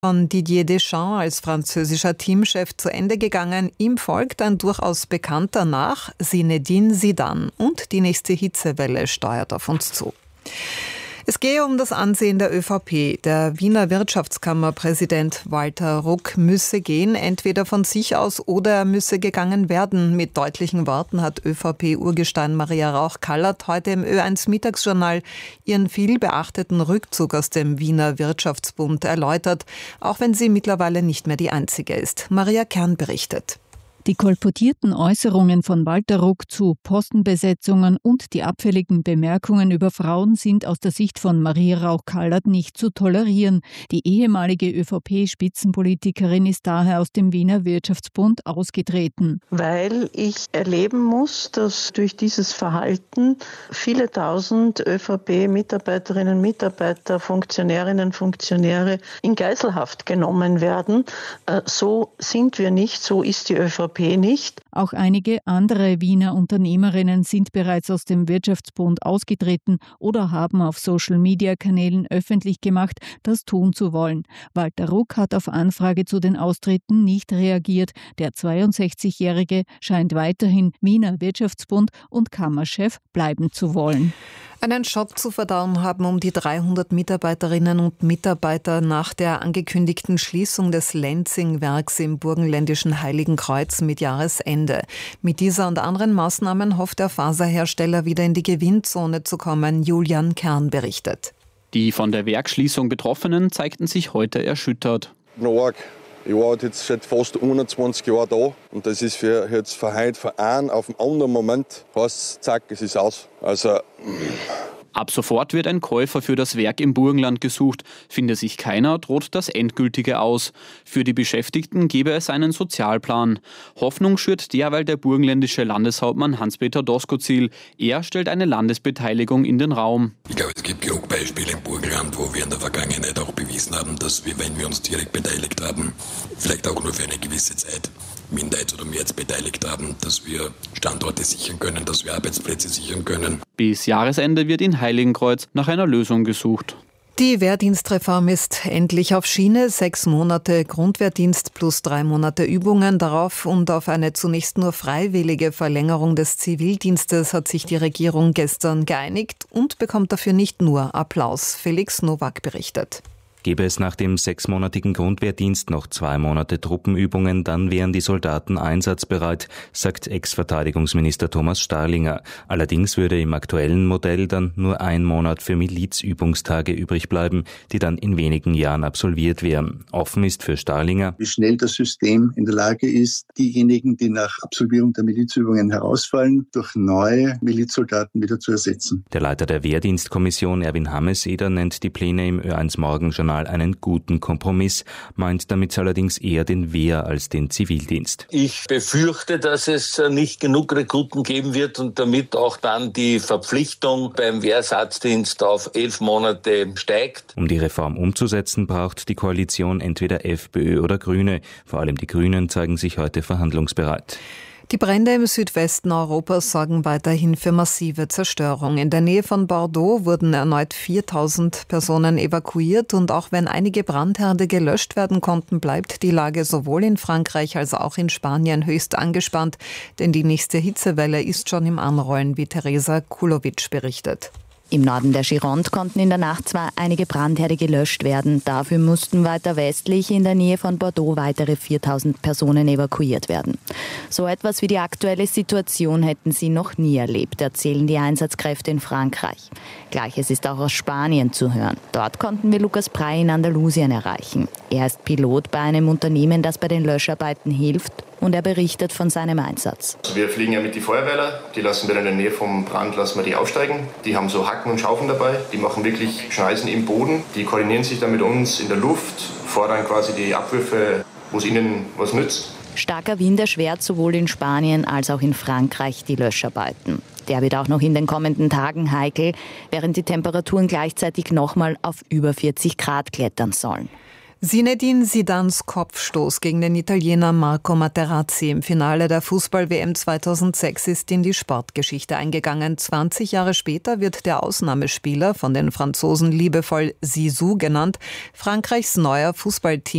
Von Didier Deschamps als französischer Teamchef zu Ende gegangen. Ihm folgt ein durchaus bekannter nach, Zinedine Zidane. Und die nächste Hitzewelle steuert auf uns zu. Es gehe um das Ansehen der ÖVP. Der Wiener Wirtschaftskammerpräsident Walter Ruck müsse gehen, entweder von sich aus oder er müsse gegangen werden. Mit deutlichen Worten hat ÖVP-Urgestein Maria Rauch-Kallert heute im Ö1 Mittagsjournal ihren viel beachteten Rückzug aus dem Wiener Wirtschaftsbund erläutert, auch wenn sie mittlerweile nicht mehr die einzige ist. Maria Kern berichtet. Die kolportierten Äußerungen von Walter Ruck zu Postenbesetzungen und die abfälligen Bemerkungen über Frauen sind aus der Sicht von Maria Rauch-Kallert nicht zu tolerieren. Die ehemalige ÖVP-Spitzenpolitikerin ist daher aus dem Wiener Wirtschaftsbund ausgetreten. Weil ich erleben muss, dass durch dieses Verhalten viele tausend ÖVP-Mitarbeiterinnen und Mitarbeiter, Funktionärinnen und Funktionäre in Geiselhaft genommen werden. So sind wir nicht, so ist die ÖVP nicht. Auch einige andere Wiener Unternehmerinnen sind bereits aus dem Wirtschaftsbund ausgetreten oder haben auf Social-Media-Kanälen öffentlich gemacht, das tun zu wollen. Walter Ruck hat auf Anfrage zu den Austritten nicht reagiert. Der 62-Jährige scheint weiterhin Wiener Wirtschaftsbund und Kammerchef bleiben zu wollen. Einen Schock zu verdauen haben um die 300 Mitarbeiterinnen und Mitarbeiter nach der angekündigten Schließung des Lenzing-Werks im burgenländischen Heiligenkreuz mit Jahresende. Mit dieser und anderen Maßnahmen hofft der Faserhersteller wieder in die Gewinnzone zu kommen. Julian Kern berichtet. Die von der Werksschließung Betroffenen zeigten sich heute erschüttert. Ich war jetzt seit fast 21 Jahren da und das ist für heute von einem auf den anderen Moment, heißt zack, es ist aus. Ab sofort wird ein Käufer für das Werk im Burgenland gesucht. Finde sich keiner, droht das Endgültige aus. Für die Beschäftigten gebe es einen Sozialplan. Hoffnung schürt derweil der burgenländische Landeshauptmann Hans-Peter Doskozil. Er stellt eine Landesbeteiligung in den Raum. Ich glaube, es gibt genug Beispiele im Burgenland, wo wir in der Vergangenheit auch bewiesen haben, dass wir, wenn wir uns direkt beteiligt haben, vielleicht auch nur für eine gewisse Zeit, Minderheits- oder Mehrheits beteiligt haben, dass wir Standorte sichern können, dass wir Arbeitsplätze sichern können. Bis Jahresende wird in Heiligenkreuz nach einer Lösung gesucht. Die Wehrdienstreform ist endlich auf Schiene. 6 Monate Grundwehrdienst plus 3 Monate Übungen. Darauf und auf eine zunächst nur freiwillige Verlängerung des Zivildienstes hat sich die Regierung gestern geeinigt und bekommt dafür nicht nur Applaus. Felix Nowak berichtet. Gäbe es nach dem 6-monatigen Grundwehrdienst noch 2 Monate Truppenübungen, dann wären die Soldaten einsatzbereit, sagt Ex-Verteidigungsminister Thomas Starlinger. Allerdings würde im aktuellen Modell dann nur 1 Monat für Milizübungstage übrig bleiben, die dann in wenigen Jahren absolviert wären. Offen ist für Starlinger, wie schnell das System in der Lage ist, diejenigen, die nach Absolvierung der Milizübungen herausfallen, durch neue Milizsoldaten wieder zu ersetzen. Der Leiter der Wehrdienstkommission, Erwin Hameseder, nennt die Pläne im Ö1 Morgenjournal einen guten Kompromiss, meint damit allerdings eher den Wehr- als den Zivildienst. Ich befürchte, dass es nicht genug Rekruten geben wird und damit auch dann die Verpflichtung beim Wehrersatzdienst auf 11 Monate steigt. Um die Reform umzusetzen, braucht die Koalition entweder FPÖ oder Grüne. Vor allem die Grünen zeigen sich heute verhandlungsbereit. Die Brände im Südwesten Europas sorgen weiterhin für massive Zerstörung. In der Nähe von Bordeaux wurden erneut 4000 Personen evakuiert und auch wenn einige Brandherde gelöscht werden konnten, bleibt die Lage sowohl in Frankreich als auch in Spanien höchst angespannt, denn die nächste Hitzewelle ist schon im Anrollen, wie Teresa Kulovic berichtet. Im Norden der Gironde konnten in der Nacht zwar einige Brandherde gelöscht werden, dafür mussten weiter westlich in der Nähe von Bordeaux weitere 4000 Personen evakuiert werden. So etwas wie die aktuelle Situation hätten sie noch nie erlebt, erzählen die Einsatzkräfte in Frankreich. Gleiches ist auch aus Spanien zu hören. Dort konnten wir Lukas Prey in Andalusien erreichen. Er ist Pilot bei einem Unternehmen, das bei den Löscharbeiten hilft, und er berichtet von seinem Einsatz. Wir fliegen ja mit die Feuerwehrler, die lassen wir in der Nähe vom Brand, lassen wir die aufsteigen. Die haben so Hacken und Schaufeln dabei, die machen wirklich Schneisen im Boden. Die koordinieren sich dann mit uns in der Luft, fordern quasi die Abwürfe, wo es ihnen was nützt. Starker Wind erschwert sowohl in Spanien als auch in Frankreich die Löscharbeiten. Der wird auch noch in den kommenden Tagen heikel, während die Temperaturen gleichzeitig nochmal auf über 40 Grad klettern sollen. Zinedine Zidanes Kopfstoß gegen den Italiener Marco Materazzi im Finale der Fußball-WM 2006 ist in die Sportgeschichte eingegangen. 20 Jahre später wird der Ausnahmespieler, von den Franzosen liebevoll Zizou genannt, Frankreichs neuer Fußballteam